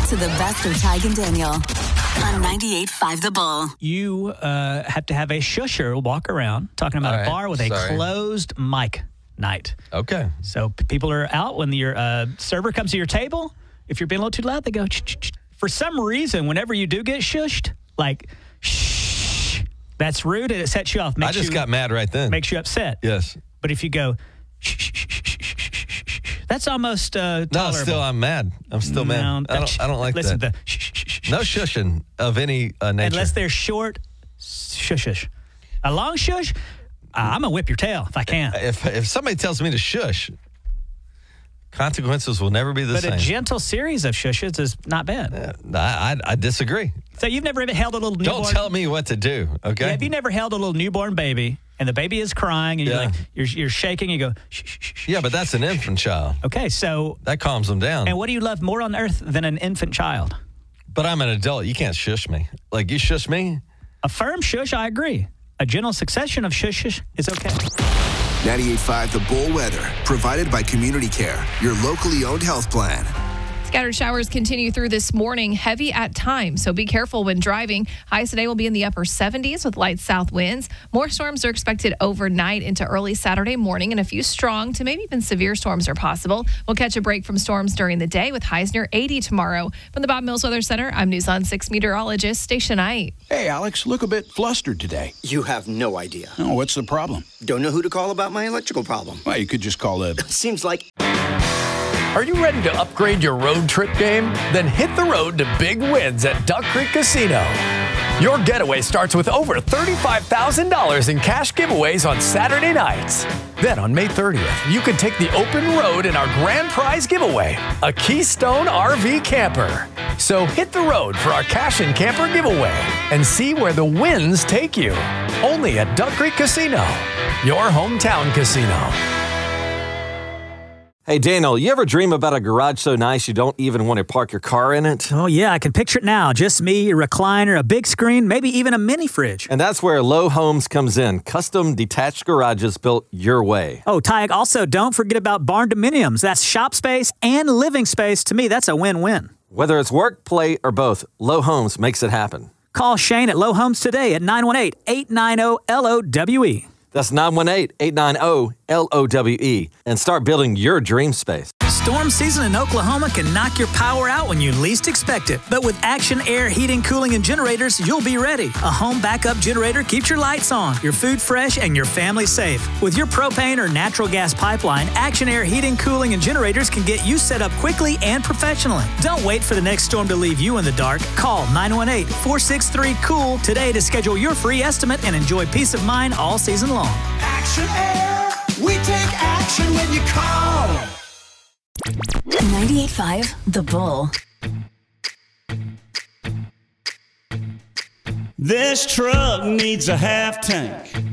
to the best of Tig and Daniel on 98.5 The Bull. You have to have a shusher walk around talking about a bar with a closed mic night. Okay. So people are out when your server comes to your table. If you're being a little too loud, they go, ch-ch-ch. For some reason, whenever you do get shushed, like, shh, that's rude and it sets you off. I just got mad right then. Makes you upset. Yes. But if you go, shh, shh, shh, shh, shh, shh, shh, shh, that's almost tolerable. No, still I'm mad. I'm still mad. I don't like listen that. To shh, shh, shh, no shushing of any nature. Unless they're short shushes. A long shush, I'm going to whip your tail if I can. If somebody tells me to shush, consequences will never be the same. But a gentle series of shushes is not bad. I disagree. So you've never even held a little newborn? Don't tell me what to do, okay? Yeah, have you never held a little newborn baby and the baby is crying and you're like, you're shaking, you go, shh, shh, shh, shh. Yeah, but that's an infant child. Okay, so. That calms them down. And what do you love more on earth than an infant child? But I'm an adult. You can't shush me. Like, you shush me? A firm shush, I agree. A gentle succession of shushes is okay. 98.5 The Bull weather, provided by Community Care, your locally owned health plan. Scattered showers continue through this morning, heavy at times, so be careful when driving. Highs today will be in the upper 70s with light south winds. More storms are expected overnight into early Saturday morning, and a few strong to maybe even severe storms are possible. We'll catch a break from storms during the day with highs near 80 tomorrow. From the Bob Mills Weather Center, I'm News on 6 meteorologist Stacia Knight. Hey, Alex, look a bit flustered today. You have no idea. Oh, what's the problem? Don't know who to call about my electrical problem. Well, you could just call it. Seems like... Are you ready to upgrade your road trip game? Then hit the road to big wins at Duck Creek Casino. Your getaway starts with over $35,000 in cash giveaways on Saturday nights. Then on May 30th, you can take the open road in our grand prize giveaway, a Keystone RV camper. So hit the road for our cash and camper giveaway and see where the wins take you. Only at Duck Creek Casino, your hometown casino. Hey, Daniel, you ever dream about a garage so nice you don't even want to park your car in it? Oh, yeah, I can picture it now. Just me, a recliner, a big screen, maybe even a mini fridge. And that's where Low Homes comes in. Custom detached garages built your way. Oh, Tig, also don't forget about barn dominiums. That's shop space and living space. To me, that's a win-win. Whether it's work, play, or both, Low Homes makes it happen. Call Shane at Low Homes today at 918-890-LOWE. That's 918-890-LOWE. And start building your dream space. Storm season in Oklahoma can knock your power out when you least expect it. But with Action Air Heating, Cooling, and Generators, you'll be ready. A home backup generator keeps your lights on, your food fresh, and your family safe. With your propane or natural gas pipeline, Action Air Heating, Cooling, and Generators can get you set up quickly and professionally. Don't wait for the next storm to leave you in the dark. Call 918-463-COOL today to schedule your free estimate and enjoy peace of mind all season long. Action Air, we take action when you call. 98.5 The Bull. This truck needs a half tank.